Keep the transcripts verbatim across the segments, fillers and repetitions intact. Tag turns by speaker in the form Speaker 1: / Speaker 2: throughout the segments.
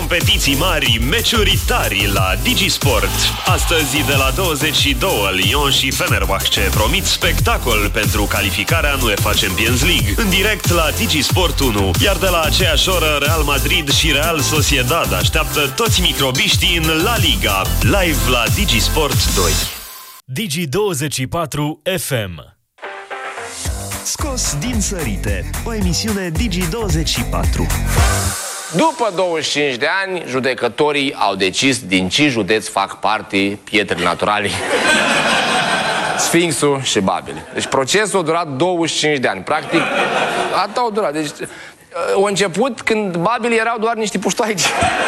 Speaker 1: competiții mari, meciuri tari la Digisport. Astăzi de la douăzeci și doi, Lyon și Fenerbahce promit spectacol pentru calificarea în UEFA Champions League. În direct la Digisport unu, iar de la aceeași oră Real Madrid și Real Sociedad așteaptă toți microbiștii în La Liga, live la Digisport doi.
Speaker 2: Digi douăzeci și patru F M.
Speaker 3: Scos din sărite, o emisiune Digi douăzeci și patru.
Speaker 4: După douăzeci și cinci de ani, judecătorii au decis din ce județ fac parte pietrele naturale. Sfinxul și Babele. Deci procesul a durat douăzeci și cinci de ani. Practic, atât au durat. Deci, a început când Babele erau doar niște puștoaici.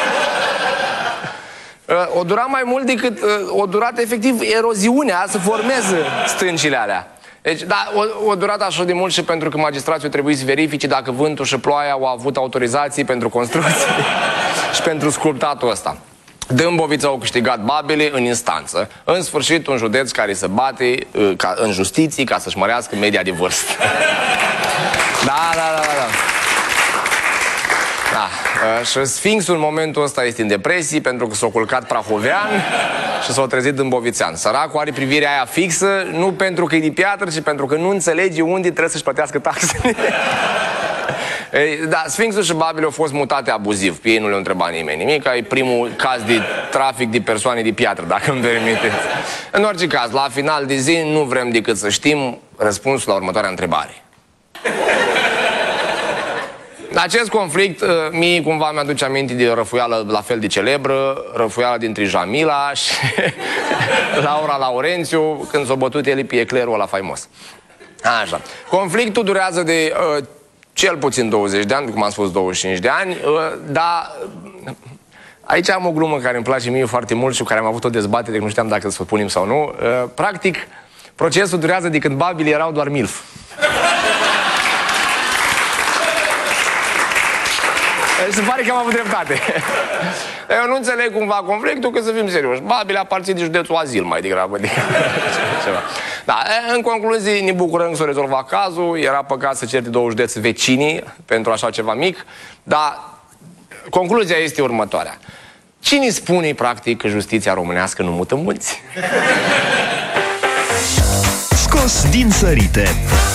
Speaker 4: O dura mai mult decât o durat efectiv eroziunea să formeze stâncile alea. Deci, da, o, o durat așa de mult și pentru că magistrații au trebuit să verifice dacă vântul și ploaia au avut autorizații pentru construcții și pentru sculptatul ăsta. Dâmbovița au câștigat Babele în instanță. În sfârșit, un județ care se bate ca, în justiție ca să-și mărească media de vârstă. Da, da, da, da, da. Da. Uh, și Sfinxul în momentul ăsta este în depresie pentru că s-a culcat prahovean și s-a trezit dâmbovițean. Săracul are privirea aia fixă, nu pentru că e de piatră, ci pentru că nu înțelege unde trebuie să-și plătească taxele. Da, Sfinxul și Babele au fost mutate abuziv. Pe ei nu le-a întrebat nimeni nimic. E primul caz de trafic de persoane de piatră, dacă îmi permiteți. În orice caz, la final de zi nu vrem decât să știm răspunsul la următoarea întrebare. Acest conflict, mie cumva mi-aduce aminte de o răfuială la fel de celebră, răfuiala dintre Jamila și Laura Laurențiu, când s-a bătut el pe eclerul ăla faimos. Așa. Conflictul durează de uh, cel puțin douăzeci de ani, cum am spus douăzeci și cinci de ani, uh, dar aici am o glumă care îmi place mie foarte mult și cu care am avut o dezbatere, nu știam dacă să o punem sau nu. Uh, practic, procesul durează de când Babele erau doar milf. Se pare că am avut dreptate. Eu nu înțeleg cumva conflictul, că să fim serioși. Babele aparține de județul Azil mai degrabă. Ceva. Da, în concluzie, ne bucurăm că s-a rezolvat cazul. Era păcat să certe două județe vecinii pentru așa ceva mic. Dar concluzia este următoarea. Cine spune, practic, că justiția românească nu mută mulți?
Speaker 3: Scos din sărite.